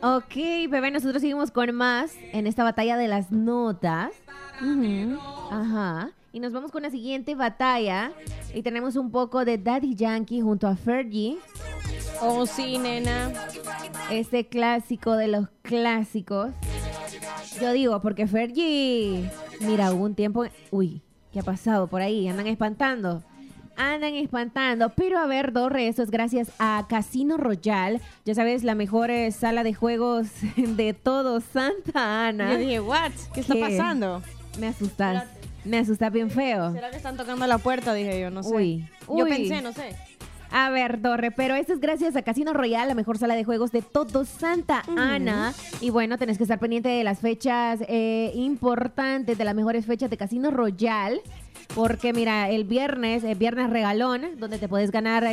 Ok, bebé, nosotros seguimos con más en esta batalla de las notas. Ajá. Y nos vamos con la siguiente batalla. Y tenemos un poco de Daddy Yankee junto a Fergie. Oh, sí, nena. Este clásico de los clásicos. Yo digo, porque Fergie... Mira, hubo un tiempo... Uy, ¿qué ha pasado por ahí? Andan espantando. Pero a ver, Dorre, eso es gracias a Casino Royale. Ya sabes, la mejor sala de juegos de todo Santa Ana. Yo dije, ¿what? ¿Qué está pasando? Me asustas. Me asustas bien feo. ¿Será que están tocando la puerta? Dije yo, no sé. Uy. Yo pensé, no sé. A ver, Dorre, pero esto es gracias a Casino Royale, la mejor sala de juegos de todo Santa Ana. Y bueno, tenés que estar pendiente de las fechas importantes, de las mejores fechas de Casino Royale. Porque mira, el viernes regalón, donde te puedes ganar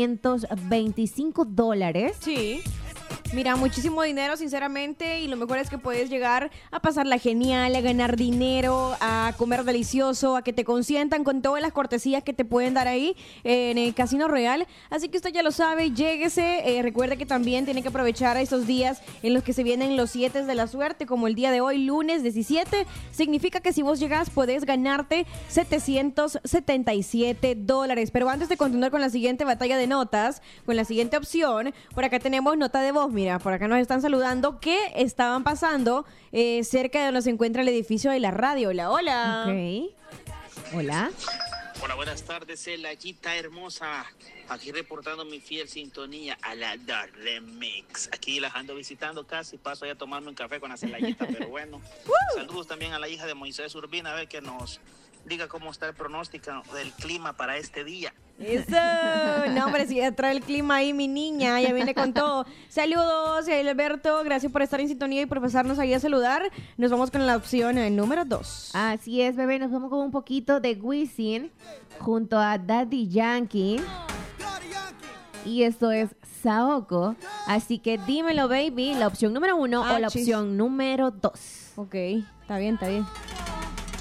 $525. Sí. Mira, muchísimo dinero, sinceramente, y lo mejor es que puedes llegar a pasarla genial, a ganar dinero, a comer delicioso, a que te consientan con todas las cortesías que te pueden dar ahí en el Casino Royal. Así que usted ya lo sabe, lléguese. Recuerde que también tiene que aprovechar estos días en los que se vienen los 7 de la suerte, como el día de hoy, lunes 17. Significa que si vos llegas, podés ganarte $777. Pero antes de continuar con la siguiente batalla de notas, con la siguiente opción, por acá tenemos nota de voz. Mira, por acá nos están saludando que estaban pasando cerca de donde se encuentra el edificio de la radio. Hola, hola. Ok. Hola. Hola, buenas tardes, Celayita hermosa. Aquí reportando mi fiel sintonía a la The Remix. Aquí las ando visitando casi. Paso ahí a tomarme un café con la Celayita, pero bueno. Saludos también a la hija de Moisés Urbina, a ver que nos diga cómo está el pronóstico del clima para este día. Eso, no, hombre, si ya trae el clima ahí, mi niña, ya viene con todo. Saludos, Alberto, gracias por estar en sintonía y por pasarnos ahí a saludar. Nos vamos con la opción número 2. Así es, bebé, nos vamos con un poquito de Wisin junto a Daddy Yankee. Y esto es Saoko. Así que dímelo, baby, la opción número 1 o la opción número 2. Ok, está bien, está bien.